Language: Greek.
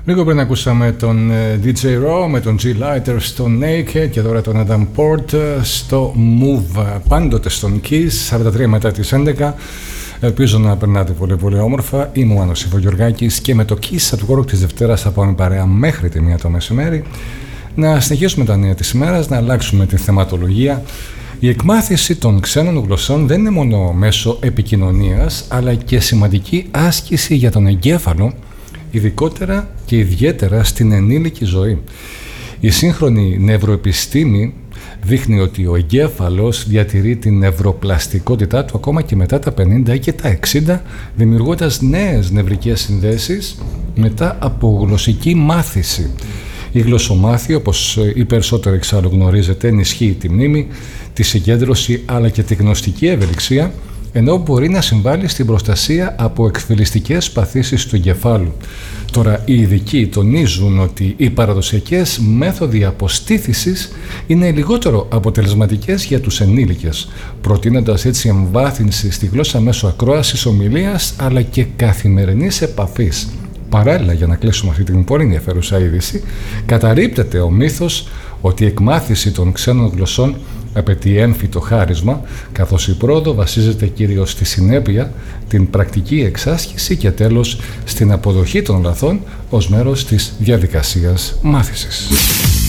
Λίγο πριν ακούσαμε τον DJ Raw με τον G Lighter στο Naked και τώρα τον Adam Port στο Move. Πάντοτε στον Kiss, 43 μετά τις 11. Ελπίζω να περνάτε πολύ πολύ όμορφα. Είμαι ο Άννος Ιβογιοργάκης και με το Kiss από το Rock της Δευτέρας θα πάμε παρέα μέχρι τη 1 το μεσημέρι. Να συνεχίσουμε τα νέα της ημέρας, να αλλάξουμε τη θεματολογία. Η εκμάθηση των ξένων γλωσσών δεν είναι μόνο μέσο επικοινωνίας, αλλά και σημαντική άσκηση για τον εγκέφαλο, ειδικότερα και ιδιαίτερα στην ενήλικη ζωή. Η σύγχρονη νευροεπιστήμη δείχνει ότι ο εγκέφαλος διατηρεί την νευροπλαστικότητά του ακόμα και μετά τα 50 και τα 60, δημιουργώντας νέες νευρικές συνδέσεις μετά από γλωσσική μάθηση. Η γλωσσομάθεια, όπως οι περισσότεροι εξάλλου γνωρίζετε, ενισχύει τη μνήμη, τη συγκέντρωση αλλά και τη γνωστική ευελιξία, ενώ μπορεί να συμβάλλει στην προστασία από εκφυλιστικές παθήσεις του εγκεφάλου. Τώρα, οι ειδικοί τονίζουν ότι οι παραδοσιακές μέθοδοι αποστήθησης είναι λιγότερο αποτελεσματικές για τους ενήλικες, προτείνοντας έτσι εμβάθυνση στη γλώσσα μέσω ακρόασης, ομιλίας αλλά και καθημερινής επαφής. Παράλληλα, για να κλείσουμε αυτή την πολύ ενδιαφέρουσα είδηση, καταρρίπτεται ο μύθος ότι η εκμάθηση των ξένων γλωσσών απαιτεί έμφυτο χάρισμα, καθώς η πρόοδο βασίζεται κυρίως στη συνέπεια, την πρακτική εξάσκηση και τέλος στην αποδοχή των λαθών ως μέρος της διαδικασίας μάθησης.